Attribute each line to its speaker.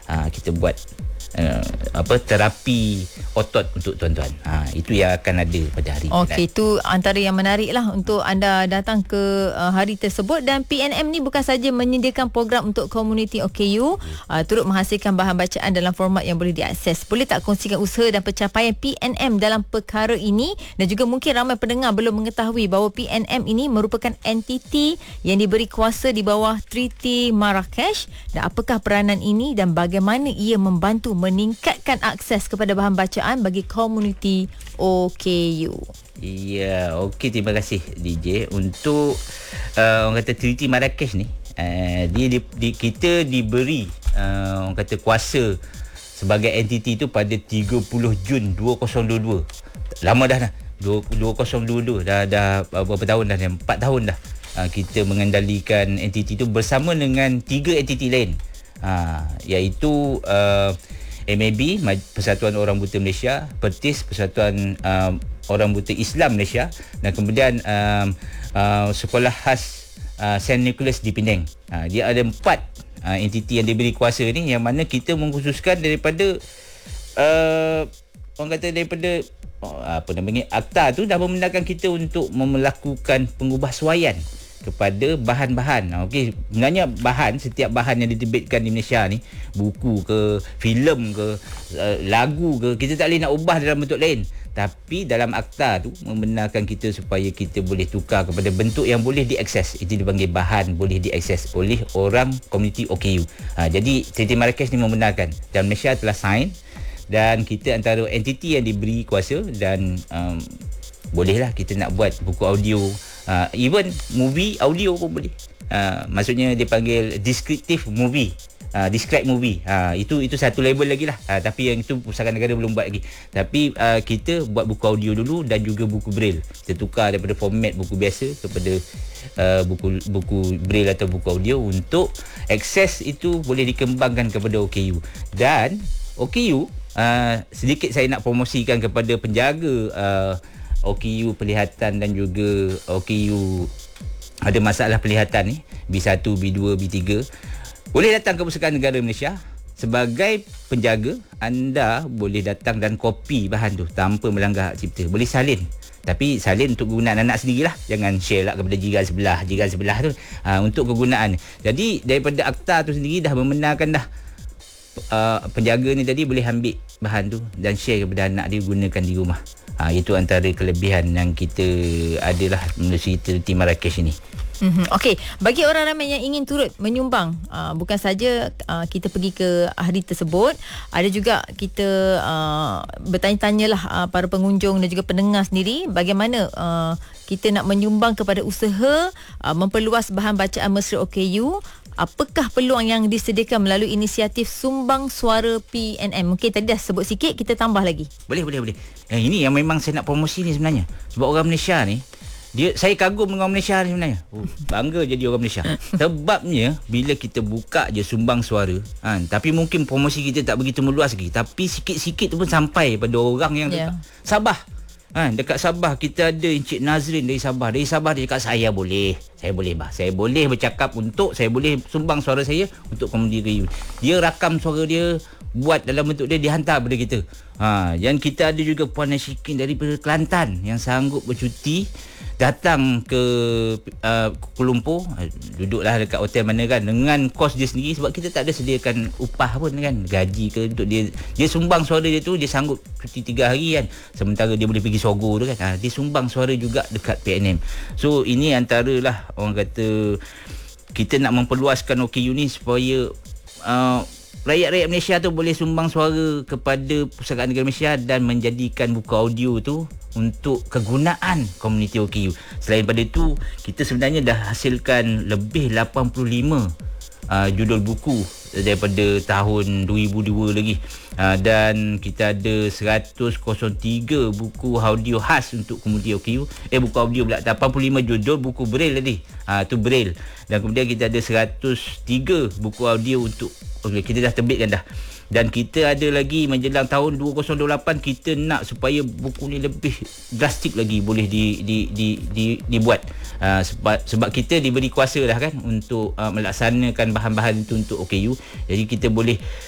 Speaker 1: kita buat terapi otot untuk tuan-tuan. Itu yang akan ada pada hari ini.
Speaker 2: Okey, itu antara yang menarik lah untuk anda datang ke hari tersebut. Dan PNM ni bukan saja menyediakan program untuk komuniti OKU, turut menghasilkan bahan bacaan dalam format yang boleh diakses. Boleh tak kongsikan usaha dan pencapaian PNM dalam perkara ini? Dan juga mungkin ramai pendengar belum mengetahui bahawa PNM ini merupakan entiti yang diberi kuasa di bawah Treaty Marrakesh, dan apakah peranan ini dan bagaimana ia membantu meningkatkan akses kepada bahan bacaan bagi komuniti OKU.
Speaker 1: Ya, okey, terima kasih DJ untuk orang kata Treaty Marrakesh ni. Kita diberi orang kata kuasa sebagai entiti tu pada 30 Jun 2022. Lama dah 2022 dah berapa tahun dah, 4 tahun dah. Kita mengendalikan entiti tu bersama dengan 3 entiti lain. Iaitu MAB, Persatuan Orang Buta Malaysia, Pertis, Persatuan Orang Buta Islam Malaysia, dan kemudian Sekolah Khas Saint Nicholas di Penang. Dia ada 4 entiti yang diberi kuasa ni, yang mana kita mengkhususkan daripada orang kata daripada akta tu dah membenarkan kita untuk melakukan pengubahsuaian kepada bahan-bahan. Okey, sebenarnya setiap bahan yang diterbitkan di Malaysia ni, buku ke, filem ke, lagu ke, kita tak boleh nak ubah dalam bentuk lain. Tapi dalam akta tu membenarkan kita supaya kita boleh tukar kepada bentuk yang boleh diakses. Itu dipanggil bahan boleh diakses oleh orang komuniti OKU. Jadi Treaty Marrakesh ni membenarkan, dan Malaysia telah sign, dan kita antara entiti yang diberi kuasa, dan bolehlah kita nak buat buku audio, even movie audio pun boleh. Maksudnya dia panggil descriptive movie, describe movie. Itu satu label lagi lah. Tapi yang itu Pusaka Negara belum buat lagi. Tapi kita buat buku audio dulu, dan juga buku braille. Kita tukar daripada format buku biasa kepada buku braille atau buku audio, untuk akses itu boleh dikembangkan kepada OKU. Dan OKU, sedikit saya nak promosikan kepada penjaga OKU penglihatan dan juga OKU ada masalah penglihatan ni, B1, B2, B3, boleh datang ke Pusakaan Negara Malaysia. Sebagai penjaga, anda boleh datang dan kopi bahan tu tanpa melanggar hak cipta. Boleh salin, tapi salin untuk kegunaan anak sendirilah. Jangan share lah kepada jiran sebelah tu, untuk kegunaan. Jadi daripada akta tu sendiri dah membenarkan dah penjaga ni tadi boleh ambil bahan tu dan share kepada anak dia, gunakan di rumah. Itu antara kelebihan yang kita adalah melalui Treaty Marrakesh ini.
Speaker 2: Okey, bagi orang ramai yang ingin turut menyumbang, bukan saja kita pergi ke hari tersebut, ada juga kita bertanya-tanyalah para pengunjung dan juga pendengar sendiri bagaimana kita nak menyumbang kepada usaha memperluas bahan bacaan mesra OKU. Apakah peluang yang disediakan melalui inisiatif Sumbang Suara PNM? Mungkin tadi dah sebut sikit, kita tambah lagi.
Speaker 1: Boleh. Ini yang memang saya nak promosi ni sebenarnya. Sebab orang Malaysia ni, saya kagum dengan orang Malaysia ni sebenarnya. Bangga jadi orang Malaysia. Sebabnya bila kita buka je Sumbang Suara, tapi mungkin promosi kita tak begitu meluas lagi, tapi sikit-sikit tu pun sampai pada orang yang dekat Sabah. Dekat Sabah kita ada Encik Nazrin dari Sabah. Dari Sabah dia cakap, saya boleh bercakap, untuk saya boleh sumbang suara saya untuk komuniti OKU. Dia rakam suara dia, buat dalam bentuk dia, dihantar kepada kita. Yang kita ada juga Puan Nashikin daripada Kelantan yang sanggup bercuti datang ke Kuala Lumpur, duduklah dekat hotel mana kan, dengan kos dia sendiri, sebab kita tak ada sediakan upah pun kan, gaji ke untuk dia sumbang suara dia tu. Dia sanggup cuti 3 hari kan, sementara dia boleh pergi Sogo tu kan. Dia sumbang suara juga dekat PNM. So ini antaralah orang kata kita nak memperluaskan OKU ni supaya rakyat-rakyat Malaysia tu boleh sumbang suara kepada Pusakaan Negara Malaysia dan menjadikan buku audio tu untuk kegunaan komuniti OKU. Selain pada itu, kita sebenarnya dah hasilkan lebih 85 judul buku daripada tahun 2002 lagi. Dan kita ada 103 buku audio khas untuk komuniti OKU. Buku audio pula, 85 judul buku braille tadi. Tu braille. Dan kemudian kita ada 103 buku audio untuk kita dah terbitkan dah. Dan kita ada lagi menjelang tahun 2028, kita nak supaya buku ni lebih drastik lagi boleh dibuat. Sebab kita diberi kuasa dah kan untuk melaksanakan bahan-bahan itu untuk OKU. Jadi kita boleh